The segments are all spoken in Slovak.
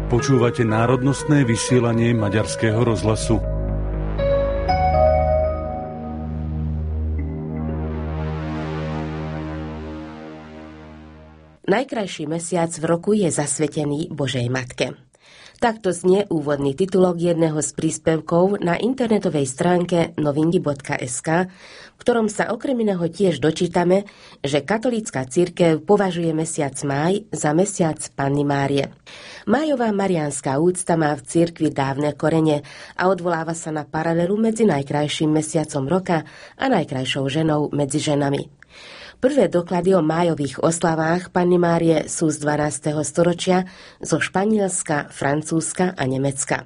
Počúvate národnostné vysielanie Maďarského rozhlasu. Najkrajší mesiac v roku je zasvetený Božej Matke. Takto znie úvodný titulok jedného z príspevkov na internetovej stránke novinky.sk, v ktorom sa okrem iného tiež dočítame, že katolícka cirkev považuje mesiac máj za mesiac Panny Márie. Májová mariánska úcta má v cirkvi dávne korene a odvoláva sa na paralelu medzi najkrajším mesiacom roka a najkrajšou ženou medzi ženami. Prvé doklady o májových oslavách Panny Márie sú z 12. storočia zo Španielska, Francúzska a Nemecka.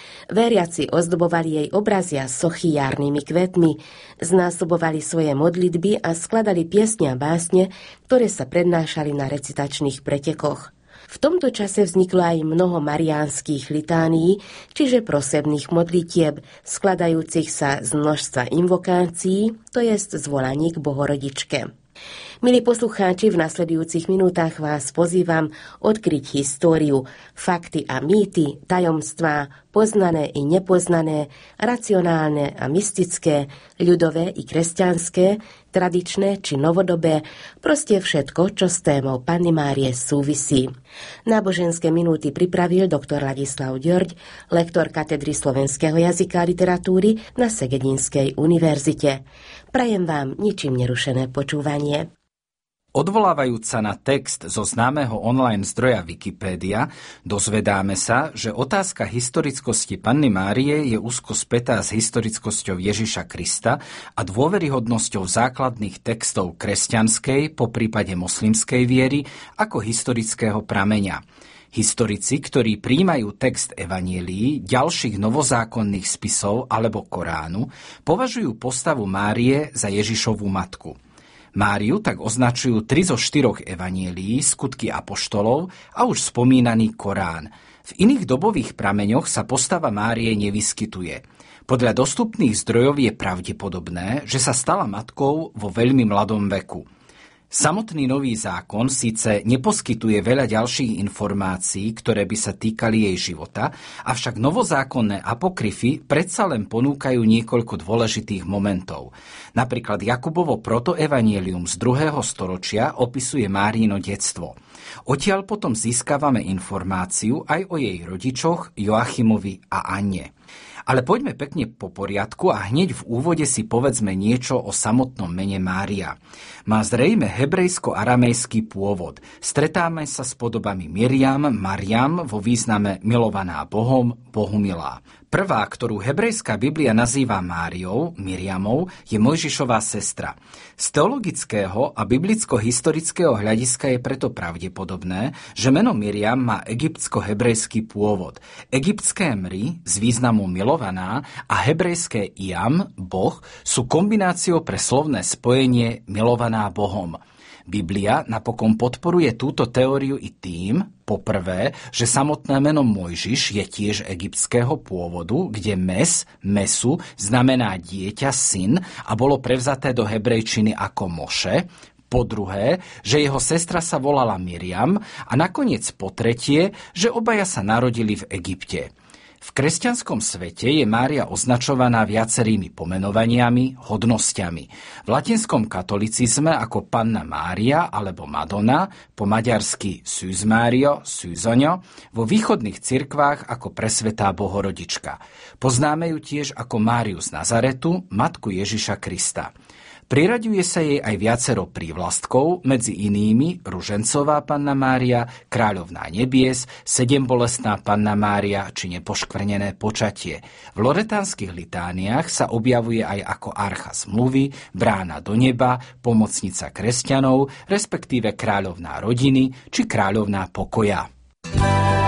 Veriaci ozdobovali jej obrazy a sochy jarnými kvetmi, znásobovali svoje modlitby a skladali piesne a básne, ktoré sa prednášali na recitačných pretekoch. V tomto čase vzniklo aj mnoho mariánskych litánií, čiže prosebných modlitieb, skladajúcich sa z množstva invokácií, to jest zvolaní k Bohorodičke. Milí poslucháči, v nasledujúcich minútach vás pozývam odkryť históriu, fakty a mýty, tajomstvá, poznané i nepoznané, racionálne a mystické, ľudové i kresťanské, tradičné či novodobé, proste všetko, čo s témou Panny Márie súvisí. Náboženské minúty pripravil doktor Ladislav Ďorď, lektor katedry slovenského jazyka a literatúry na Segedinskej univerzite. Prajem vám ničím nerušené počúvanie. Odvolávajúc sa na text zo známeho online zdroja Wikipédia, dozvedáme sa, že otázka historickosti Panny Márie je úzko spätá s historickosťou Ježiša Krista a dôveryhodnosťou základných textov kresťanskej, poprípade moslimskej viery, ako historického prameňa. Historici, ktorí prijímajú text evanjelií, ďalších novozákonných spisov alebo Koránu, považujú postavu Márie za Ježišovu matku. Máriu tak označujú 3 zo 4 evanjelií, skutky apoštolov a už spomínaný Korán. V iných dobových prameňoch sa postava Márie nevyskytuje. Podľa dostupných zdrojov je pravdepodobné, že sa stala matkou vo veľmi mladom veku. Samotný Nový zákon síce neposkytuje veľa ďalších informácií, ktoré by sa týkali jej života, avšak novozákonné apokryfy predsa len ponúkajú niekoľko dôležitých momentov. Napríklad Jakubovo protoevangelium z 2. storočia opisuje Márino detstvo. Odtiaľ potom získavame informáciu aj o jej rodičoch Joachimovi a Anne. Ale poďme pekne po poriadku a hneď v úvode si povedzme niečo o samotnom mene Mária. Má zrejme hebrejsko-aramejský pôvod. Stretáme sa s podobami Miriam, Mariam vo význame milovaná Bohom, Bohumilá. Prvá, ktorú hebrejská Biblia nazýva Máriou, Miriamou, je Mojžišová sestra. Z teologického a biblicko-historického hľadiska je preto pravdepodobné, že meno Miriam má egyptsko-hebrejský pôvod. Egyptské Mri z významu milovaná a hebrejské Iam, Boh, sú kombináciou pre slovné spojenie milovaná Bohom. Biblia napokon podporuje túto teóriu i tým, poprvé, že samotné meno Mojžiš je tiež egyptského pôvodu, kde Mesu znamená dieťa, syn a bolo prevzaté do hebrejčiny ako Moše. Po druhé, že jeho sestra sa volala Miriam a nakoniec po tretie, že obaja sa narodili v Egypte. V kresťanskom svete je Mária označovaná viacerými pomenovaniami, hodnosťami. V latinskom katolicizme ako Panna Mária alebo Madonna, po maďarsky Szűz Mária, Szűzoňo, vo východných cirkvách ako Presvätá Bohorodička. Poznáme ju tiež ako Máriu z Nazaretu, matku Ježiša Krista. Priraďuje sa jej aj viacero prívlastkov, medzi inými Ružencová Panna Mária, Kráľovná nebies, Sedembolestná Panna Mária či Nepoškvrnené počatie. V loretánskych litániách sa objavuje aj ako Archa zmluvy, Brána do neba, Pomocnica kresťanov, respektíve Kráľovná rodiny či Kráľovná pokoja.